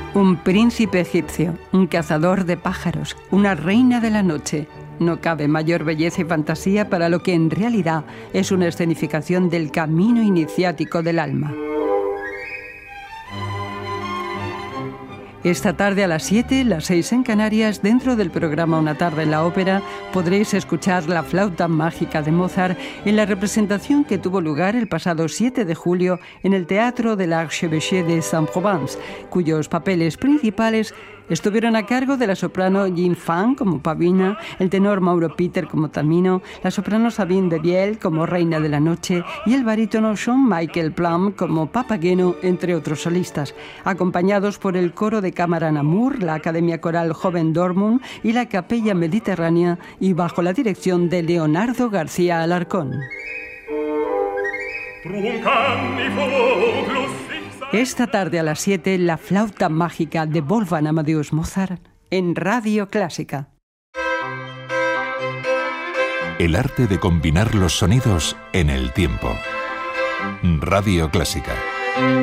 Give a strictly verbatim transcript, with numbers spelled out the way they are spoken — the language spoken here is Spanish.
Un príncipe egipcio, un cazador de pájaros, una reina de la noche. No cabe mayor belleza y fantasía para lo que en realidad es una escenificación del camino iniciático del alma. Esta tarde a las siete, las seis en Canarias, dentro del programa Una tarde en la ópera, podréis escuchar La flauta mágica de Mozart en la representación que tuvo lugar el pasado siete de julio en el Teatro de l'Archevêché de Saint-Provence, cuyos papeles principales estuvieron a cargo de la soprano Jing Fan como Pavina, el tenor Mauro Peter como Tamino, la soprano Sabine de Biel como Reina de la Noche y el barítono Sean Michael Plum como Papageno, entre otros solistas, acompañados por el coro de cámara Namur, la Academia Coral Joven Dortmund y la Capella Mediterránea, y bajo la dirección de Leonardo García Alarcón. Esta tarde a las siete, La flauta mágica de Wolfgang Amadeus Mozart en Radio Clásica. El arte de combinar los sonidos en el tiempo. Radio Clásica.